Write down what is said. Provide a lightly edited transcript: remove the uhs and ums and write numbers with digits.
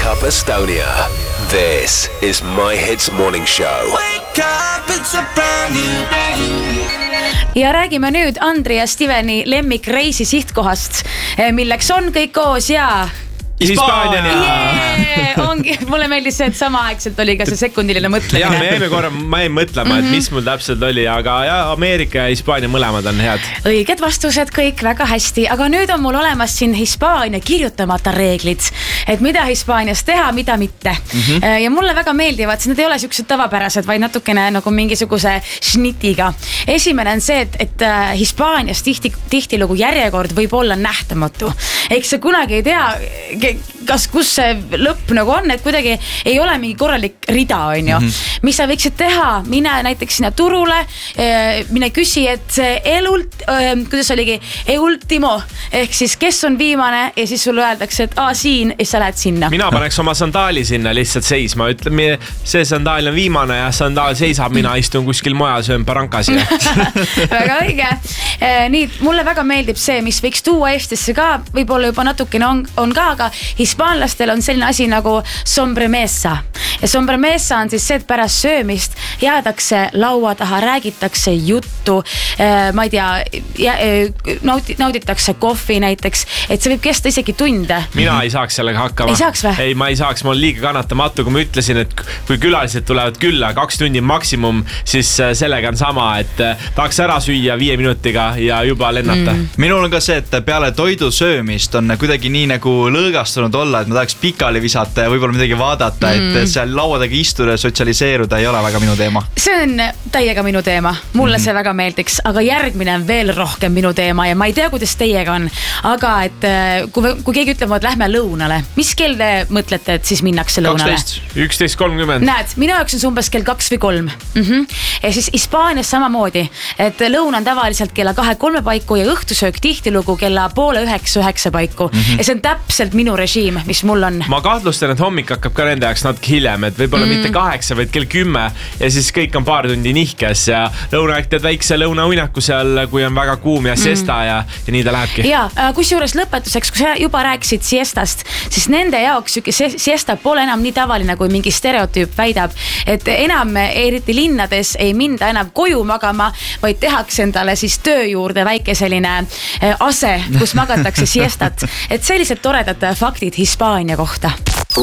Up Estonia. This is My Hits Morning Show. Wake up, it's a brand new day. Ja räägime nüüd Andri ja Steveni lemmikreisi sihtkohast, milleks on kõik koos ja... Hispaania! Ongi, mulle meeldis see, et samaaegselt oli ka see sekundiline mõtlemine. Ja me jäime korra, ma jäin mõtlema, et mis mul täpselt oli, aga ja Ameerika ja Hispaania mõlemad on head. Õiged vastused kõik väga hästi, aga nüüd on mul olemas siin Hispaania kirjutamata reeglid, et mida Hispaanias teha, mida mitte. Ja mulle väga meeldivad, sest need ei ole siuksed tavapärased, vaid natukene nagu mingisuguse šnitiga. Esimene on see, et Hispaanias tihtilugu järjekord võib olla nähtamatu. Eks see kunagi ei tea, kas kus see lõpp nagu on, et kuidagi ei ole mingi korralik rida, on ju. Mis sa võiksid teha? Mine näiteks sinna turule, mine küsi, et see kuidas oligi, ultimo, ehk siis kes on viimane ja siis sulle öeldakse, et siin ja sa lähed sinna. Mina paneks oma sandaali sinna lihtsalt seisma, ütleme, see sandaal on viimane ja sandaal seisab, mina istun kuskil mujal, söön parankas. Väga õige. Nii, mulle väga meeldib see, mis võiks tuua Eestisse ka, võib-olla juba natukene on ka, aga hispaanlastel on selline asi nagu sombremesa. Ja sombremesa on siis see, et pärast söömist jäädakse laua taha, räägitakse juttu, ma ei tea, nauditakse kohvi näiteks, et see võib kesta isegi tunde. Mina ei saaks sellega hakkama. Ei saaks või? Ei, ma ei saaks, ma olen liiga kannatamatu, kui ma ütlesin, et kui külalised tulevad külla 2 tundi maksimum, siis sellega on sama, et tahaks ära süüa 5 minutiga ja juba lennata. Minul on ka see, et peale toidu söömist on kuidagi nii nagu lõõgastunud olla, et ma tahaks pikali visata ja võib-olla midagi vaadata, et seal lauadega istuda ja sotsialiseeruda ei ole väga minu teema. See on täiega minu teema. Mulle see väga meeldiks, aga järgmine on veel rohkem minu teema ja ma ei tea, kuidas teiega on. Aga et kui keegi ütleb, et lähme lõunale, mis kell te mõtlete, et siis minnakse lõunale? 11:30. Näed, minu jaoks on umbes kell 2 või 3. Ja siis Hispaanias samamoodi, et lõuna on tavaliselt kella 2-3 paiku ja õhtusöök tihtilugu kella 8:30-9 paiku. Ja see on täpselt minu režiim, mis mul on. Ma kahtlustan, et hommik hakkab ka nende jaoks natuke hiljem, et võib-olla mitte 8, vaid kell 10 ja siis kõik on paar tundi nihkes ja lõunaaeg teed väikse lõunauinaku seal, kui on väga kuum ja siesta ja nii ta lähebki. Ja kusjuures lõpetuseks, kui sa juba rääkisid siestast, siis nende jaoks siesta pole enam nii tavaline, kui mingi stereotüüp väidab, et enam eriti linnades ei minda enam koju magama, vaid tehakse endale siis töö juurde väike selline ase, kus magatakse siestat. Et sellised toredad faktid Hispaania kohta.